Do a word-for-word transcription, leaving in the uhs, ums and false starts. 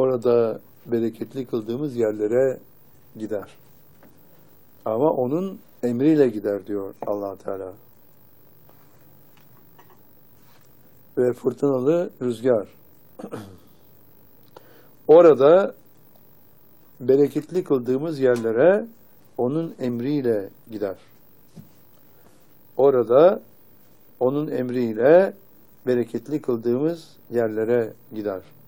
orada bereketli kıldığımız yerlere gider. Ama onun emriyle gider diyor Allah Teala. Ve fırtınalı rüzgar. Orada bereketli kıldığımız yerlere onun emriyle gider. Orada onun emriyle bereketli kıldığımız yerlere gider.